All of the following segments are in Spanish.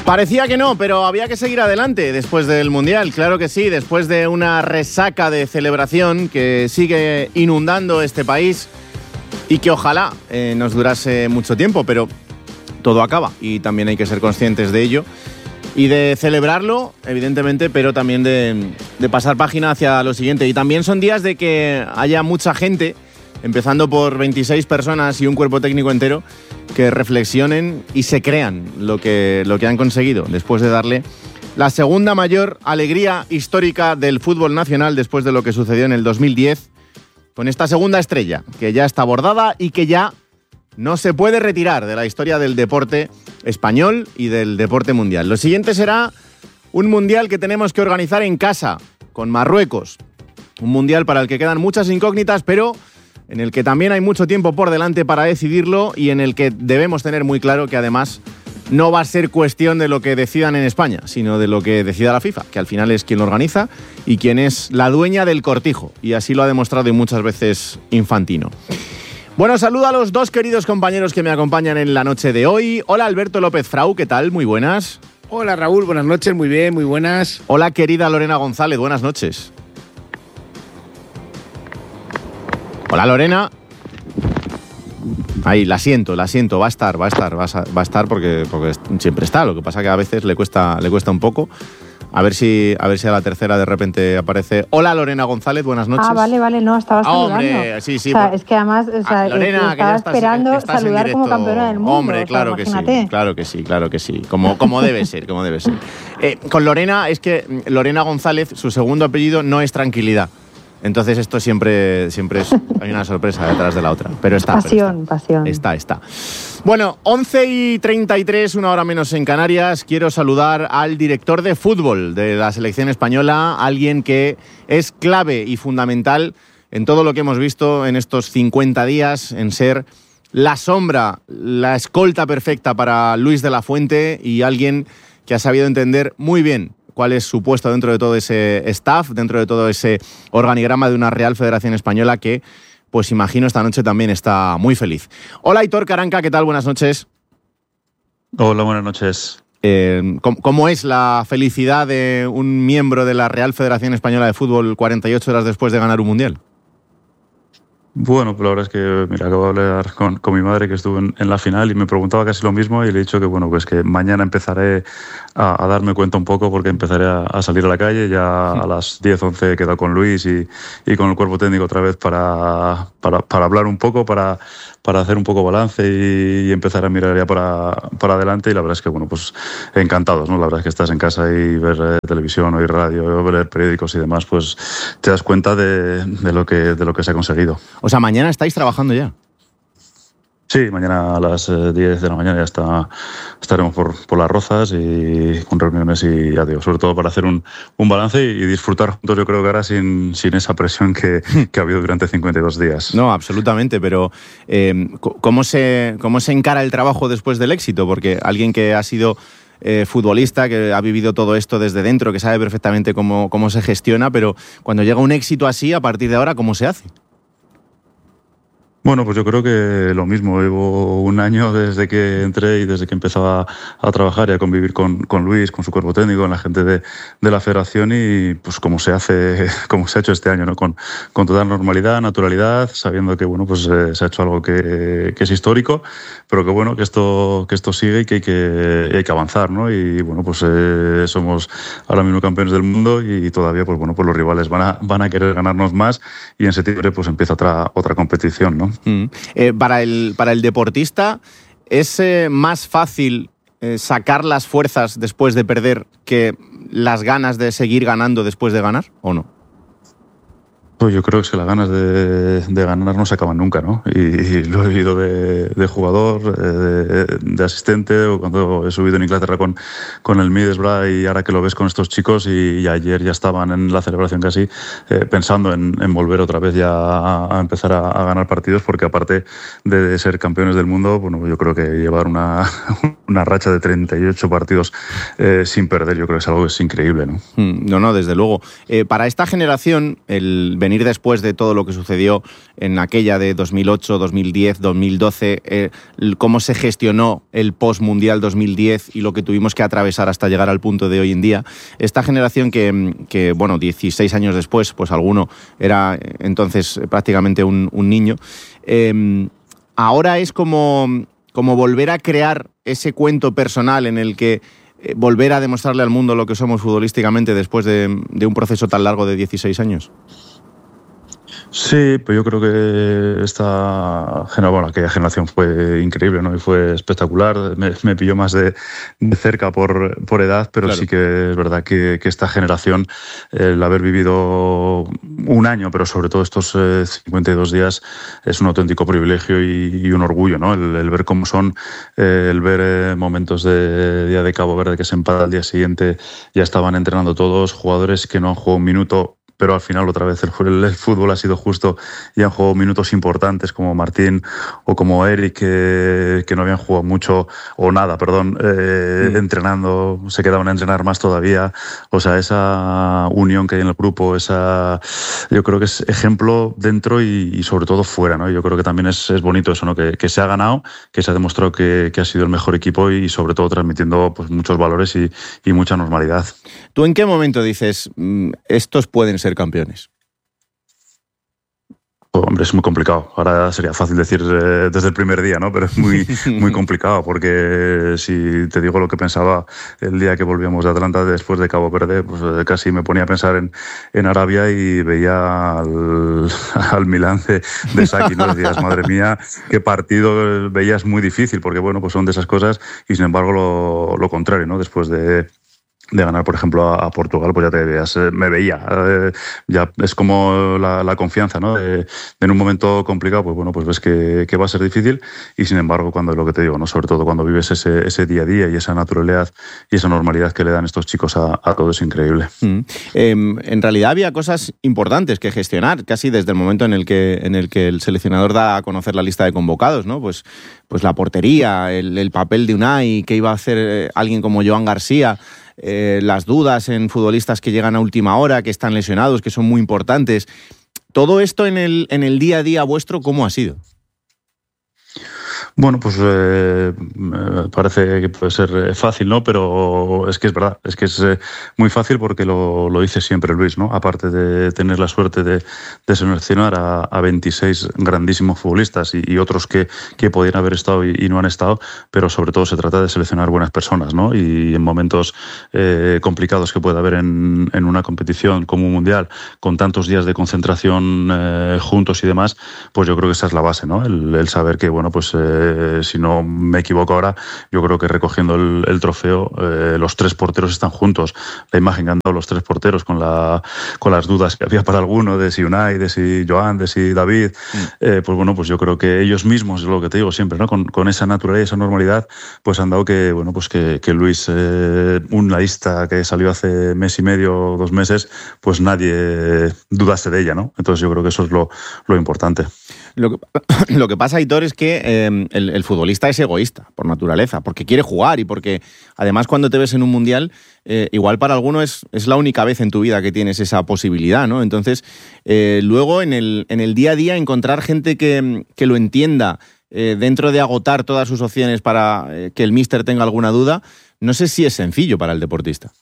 Parecía que no, pero había que seguir adelante después del Mundial, claro que sí, después de una resaca de celebración que sigue inundando este país y que ojalá nos durase mucho tiempo, pero todo acaba y también hay que ser conscientes de ello y de celebrarlo, evidentemente, pero también de pasar página hacia lo siguiente. Y también son días de que haya mucha gente, empezando por 26 personas y un cuerpo técnico entero, que reflexionen y se crean lo que han conseguido después de darle la segunda mayor alegría histórica del fútbol nacional después de lo que sucedió en el 2010, con esta segunda estrella que ya está bordada y que ya no se puede retirar de la historia del deporte español y del deporte mundial. Lo siguiente será un mundial que tenemos que organizar en casa, con Marruecos. Un mundial para el que quedan muchas incógnitas, pero en el que también hay mucho tiempo por delante para decidirlo y en el que debemos tener muy claro que además no va a ser cuestión de lo que decidan en España, sino de lo que decida la FIFA, que al final es quien lo organiza y quien es la dueña del cortijo, y así lo ha demostrado y muchas veces Infantino. Bueno, saludo a los dos queridos compañeros que me acompañan en la noche de hoy. Hola Alberto López Frau, ¿qué tal? Muy buenas. Hola Raúl, buenas noches, muy bien, muy buenas. Hola querida Lorena González, buenas noches. Hola Lorena. Ahí, la siento, va a estar porque siempre está, lo que pasa que a veces le cuesta un poco. A ver si a la tercera de repente aparece. Hola Lorena González, buenas noches. Ah, vale, no, estaba saludando. Hombre, sí. O sea, es que además, Lorena, estaba esperando saludar como campeona del mundo. Hombre, claro que sí. Como debe ser. Con Lorena, es que Lorena González, su segundo apellido no es Tranquilidad. Entonces esto siempre es, hay una sorpresa detrás de la otra. Pero está. Pasión. Está. Bueno, 11:33, una hora menos en Canarias. Quiero saludar al director de fútbol de la selección española, alguien que es clave y fundamental en todo lo que hemos visto en estos 50 días, en ser la sombra, la escolta perfecta para Luis de la Fuente y alguien que ha sabido entender muy bien cuál es su puesto dentro de todo ese staff, dentro de todo ese organigrama de una Real Federación Española que, pues imagino, esta noche también está muy feliz. Hola, Aitor Caranca, ¿qué tal? Buenas noches. Hola, buenas noches. ¿Cómo es la felicidad de un miembro de la Real Federación Española de Fútbol 48 horas después de ganar un Mundial? Bueno, pues la verdad es que, mira, acabo de hablar con mi madre que estuvo en la final y me preguntaba casi lo mismo y le he dicho que, bueno, pues que mañana empezaré a darme cuenta un poco porque empezaré a salir a la calle. Ya a las 10, 11 he quedado con Luis y con el cuerpo técnico otra vez para hablar un poco, para hacer un poco balance y empezar a mirar ya para adelante. Y la verdad es que, bueno, pues encantados, ¿no? La verdad es que estás en casa y ver televisión, oír radio, ver periódicos y demás, pues te das cuenta de lo que se ha conseguido. O sea, mañana estáis trabajando ya. Sí, mañana a las 10 de la mañana ya estaremos por las Rozas y con reuniones y ya digo, sobre todo para hacer un balance y disfrutar juntos, yo creo que ahora sin esa presión que ha habido durante 52 días. No, absolutamente, pero ¿cómo se encara el trabajo después del éxito? Porque alguien que ha sido futbolista, que ha vivido todo esto desde dentro, que sabe perfectamente cómo se gestiona, pero cuando llega un éxito así, a partir de ahora, ¿cómo se hace? Bueno, pues yo creo que lo mismo. Llevo un año desde que entré y desde que empezaba a trabajar y a convivir con Luis, con su cuerpo técnico, con la gente de la federación y pues como se ha hecho este año, ¿no? Con total normalidad, naturalidad, sabiendo que bueno, pues se ha hecho algo que es histórico, pero que bueno, que esto sigue y que hay que avanzar, ¿no? Y bueno, pues somos ahora mismo campeones del mundo y todavía pues bueno, pues los rivales van a querer ganarnos más y en septiembre pues empieza otra competición, ¿no? Para el deportista, ¿es más fácil sacar las fuerzas después de perder que las ganas de seguir ganando después de ganar o no? Pues yo creo que las ganas de ganar no se acaban nunca, ¿no? Y lo he vivido de jugador, de asistente, o cuando he subido en Inglaterra con el Middlesbrough y ahora que lo ves con estos chicos y ayer ya estaban en la celebración casi pensando en volver otra vez ya a empezar a ganar partidos porque aparte de ser campeones del mundo, bueno, yo creo que llevar una racha de 38 partidos sin perder, yo creo que es algo que es increíble, ¿no? No, desde luego. Para esta generación, el venir después de todo lo que sucedió en aquella de 2008, 2010, 2012, cómo se gestionó el post-mundial 2010 y lo que tuvimos que atravesar hasta llegar al punto de hoy en día. Esta generación que 16 años después, pues alguno era entonces prácticamente un niño, ahora es como volver a crear ese cuento personal en el que volver a demostrarle al mundo lo que somos futbolísticamente después de un proceso tan largo de 16 años. Sí, pues yo creo que aquella generación fue increíble, ¿no? Y fue espectacular. Me pilló más de cerca por edad, pero claro, sí que es verdad que esta generación, el haber vivido un año, pero sobre todo estos 52 días, es un auténtico privilegio y un orgullo, ¿no? El ver cómo son, el ver momentos de día de Cabo Verde que se empata al día siguiente, ya estaban entrenando todos, jugadores que no han jugado un minuto, pero al final otra vez el fútbol ha sido justo y han jugado minutos importantes como Martín o como Eric, que no habían jugado mucho o nada, entrenando, se quedaban a entrenar más todavía. O sea, esa unión que hay en el grupo, yo creo que es ejemplo dentro y sobre todo fuera, ¿no? Yo creo que también es bonito eso, ¿no? Que se ha ganado, que se ha demostrado que ha sido el mejor equipo y sobre todo transmitiendo pues muchos valores y mucha normalidad. ¿Tú en qué momento dices, estos pueden ser campeones? Hombre, es muy complicado. Ahora sería fácil decir desde el primer día, ¿no? Pero es muy, muy complicado, porque si te digo lo que pensaba el día que volvíamos de Atlanta después de Cabo Verde, pues casi me ponía a pensar en Arabia y veía al Milán de Saki, ¿no? Decías, madre mía, qué partido, veías muy difícil, porque bueno, pues son de esas cosas y sin embargo lo contrario, ¿no? Después de ganar, por ejemplo, a Portugal, pues ya te veías, me veía. Ya es como la confianza, ¿no? En un momento complicado, pues bueno, pues ves que va a ser difícil y sin embargo, cuando lo que te digo, ¿no? Sobre todo cuando vives ese día a día y esa naturalidad y esa normalidad que le dan estos chicos a todo, es increíble. En realidad había cosas importantes que gestionar, casi desde el momento en el que el seleccionador da a conocer la lista de convocados, ¿no? Pues la portería, el papel de Unai, qué iba a hacer alguien como Joan García, las dudas en futbolistas que llegan a última hora, que están lesionados, que son muy importantes. Todo esto en el día a día vuestro, ¿cómo ha sido? Bueno, pues parece que puede ser fácil, ¿no? Pero es que es verdad, es que es muy fácil porque lo dice siempre Luis, ¿no? Aparte de tener la suerte de seleccionar a 26 grandísimos futbolistas y otros que podían haber estado y no han estado, pero sobre todo se trata de seleccionar buenas personas, ¿no? Y en momentos complicados que puede haber en una competición como un mundial, con tantos días de concentración juntos y demás, pues yo creo que esa es la base, ¿no? El saber que, bueno, pues si no me equivoco ahora, yo creo que recogiendo el trofeo, los tres porteros están juntos. La imagen que han dado los tres porteros con las dudas que había para alguno, de si Unai, de si Joan, de si David, pues bueno, pues yo creo que ellos mismos, es lo que te digo siempre, ¿no? Con esa naturalidad y esa normalidad, pues han dado que, bueno, pues que Luis, una lista que salió hace mes y medio, 2 meses, pues nadie dudase de ella, ¿no? Entonces yo creo que eso es lo importante. Lo que pasa, Aitor, es que el futbolista es egoísta por naturaleza, porque quiere jugar y porque además cuando te ves en un mundial, igual para alguno es la única vez en tu vida que tienes esa posibilidad, ¿no? Entonces, luego en el día a día encontrar gente que lo entienda dentro de agotar todas sus opciones para que el míster tenga alguna duda, no sé si es sencillo para el deportista.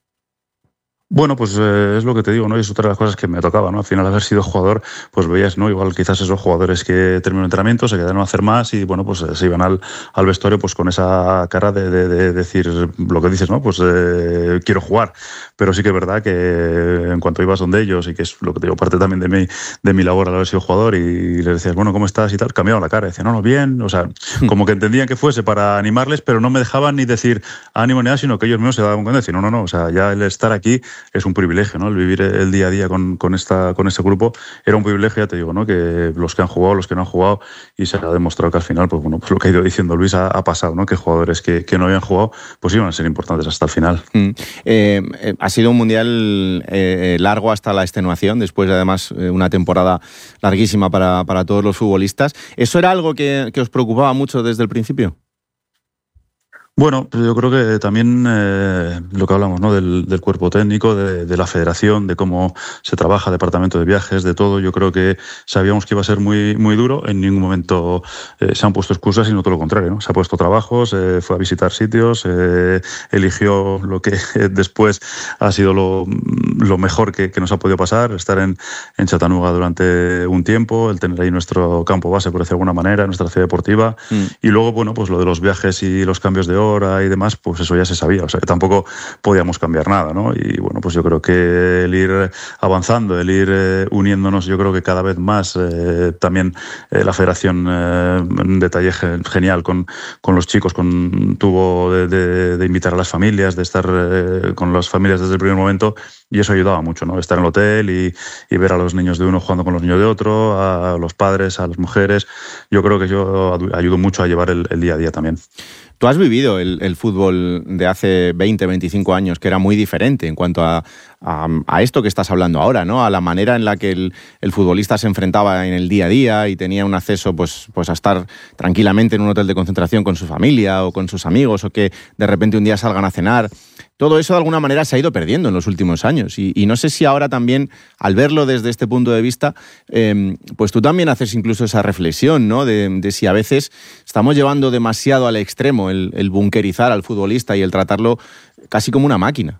Bueno, pues es lo que te digo, ¿no? Y es otra de las cosas que me tocaba, ¿no? Al final, haber sido jugador, pues veías, ¿no? Igual quizás esos jugadores que terminaron el entrenamiento, se quedaron a hacer más y, bueno, pues se iban al vestuario pues con esa cara de decir lo que dices, ¿no? Pues quiero jugar. Pero sí que es verdad que en cuanto ibas donde ellos, y que es lo que te digo, parte también de mi labor al haber sido jugador, y les decías, bueno, ¿cómo estás? Y tal, cambiaban la cara, decían, no, bien, o sea, como que entendían que fuese para animarles, pero no me dejaban ni decir ánimo ni nada, sino que ellos mismos se daban cuenta de decir, no, o sea, ya el estar aquí es un privilegio, ¿no? El vivir el día a día con ese grupo era un privilegio, ya te digo, ¿no? Que los que han jugado, los que no han jugado, y se ha demostrado que al final, pues bueno, pues lo que ha ido diciendo Luis ha pasado, ¿no? Que jugadores que no habían jugado, pues iban a ser importantes hasta el final. Ha sido un mundial largo hasta la extenuación, después de además una temporada larguísima para todos los futbolistas. ¿Eso era algo que os preocupaba mucho desde el principio? Bueno, yo creo que también lo que hablamos, ¿no? del cuerpo técnico, de la federación, de cómo se trabaja, departamento de viajes, de todo. Yo creo que sabíamos que iba a ser muy, muy duro. En ningún momento se han puesto excusas, sino todo lo contrario, ¿no? Se ha puesto trabajos, fue a visitar sitios, eligió lo que después ha sido lo mejor que nos ha podido pasar, estar en Chattanooga durante un tiempo, el tener ahí nuestro campo base, por decirlo de alguna manera, nuestra ciudad deportiva. Y luego, bueno, pues lo de los viajes y los cambios de hora y demás, pues eso ya se sabía, o sea que tampoco podíamos cambiar nada, ¿no? Y bueno, pues yo creo que el ir avanzando, el ir uniéndonos, yo creo que cada vez más, también la federación, un detalle genial con los chicos, tuvo de invitar a las familias, de estar con las familias desde el primer momento, y eso ayudaba mucho, ¿no? Estar en el hotel y ver a los niños de uno jugando con los niños de otro, a los padres, a las mujeres. Yo creo que yo ayudo mucho a llevar el día a día también. Tú has vivido el fútbol de hace 20, 25 años, que era muy diferente en cuanto a esto que estás hablando ahora, ¿no? A la manera en la que el futbolista se enfrentaba en el día a día y tenía un acceso pues a estar tranquilamente en un hotel de concentración con su familia o con sus amigos, o que de repente un día salgan a cenar. Todo eso de alguna manera se ha ido perdiendo en los últimos años y no sé si ahora también, al verlo desde este punto de vista, pues tú también haces incluso esa reflexión, ¿no? De si a veces estamos llevando demasiado al extremo el bunkerizar al futbolista y el tratarlo casi como una máquina.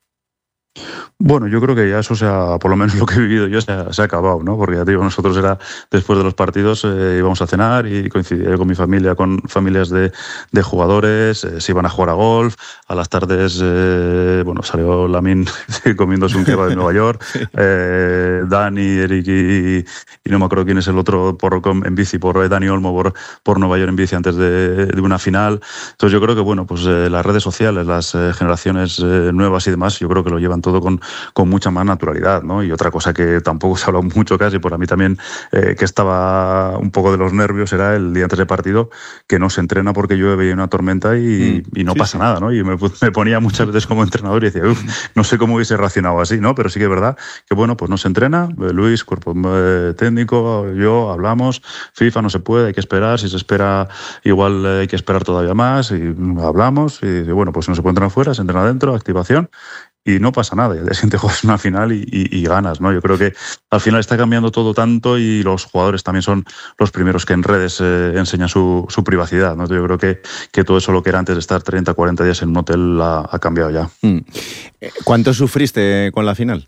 Bueno, yo creo que ya eso por lo menos lo que he vivido yo se ha acabado, ¿no? Porque ya te digo, nosotros era después de los partidos íbamos a cenar y coincidía con mi familia, con familias de jugadores, se iban a jugar a golf, a las tardes, bueno, salió Lamin comiéndose un kebab en Nueva York, Dani, Eric y no me acuerdo quién es el otro en bici, Dani Olmo por Nueva York en bici antes de una final. Entonces yo creo que, bueno, pues las redes sociales, las generaciones nuevas y demás, yo creo que lo llevan todo con mucha más naturalidad, ¿no? Y otra cosa que tampoco se ha hablado mucho casi, por a mí también, que estaba un poco de los nervios, era el día antes del partido, que no se entrena porque llueve y hay una tormenta y no pasa nada, ¿no? Y me ponía muchas veces como entrenador y decía, no sé cómo hubiese reaccionado así, ¿no? Pero sí que es verdad que, bueno, pues no se entrena, Luis, cuerpo técnico, yo, hablamos, FIFA no se puede, hay que esperar, si se espera igual hay que esperar todavía más, y hablamos, y bueno, pues si no se puede entrenar fuera, se entrena dentro, activación, y no pasa nada, y al día siguiente juegas una final y ganas, ¿no? Yo creo que al final está cambiando todo tanto y los jugadores también son los primeros que en redes enseñan su privacidad, ¿no? Yo creo que todo eso, lo que era antes de estar 30, 40 días en un hotel, ha cambiado ya. ¿Cuánto sufriste con la final?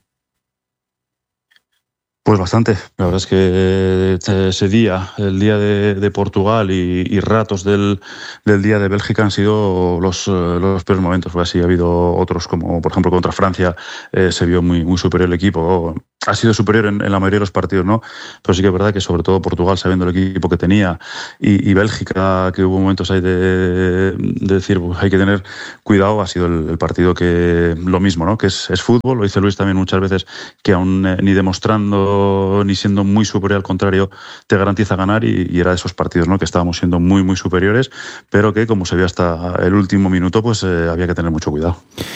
Pues bastante. La verdad es que ese día, el día de Portugal y ratos del día de Bélgica han sido los peores momentos. Pues así ha habido otros, como por ejemplo contra Francia, se vio muy, muy superior el equipo. Ha sido superior en la mayoría de los partidos, ¿no? Pero sí que es verdad que sobre todo Portugal, sabiendo el equipo que tenía, y Bélgica, que hubo momentos ahí de decir, pues hay que tener cuidado, ha sido el partido que lo mismo, ¿no? Que es fútbol, lo dice Luis también muchas veces, que aún ni demostrando ni siendo muy superior, al contrario, te garantiza ganar, y era de esos partidos, ¿no? Que estábamos siendo muy, muy superiores, pero que como se vio hasta el último minuto, pues había que tener mucho cuidado.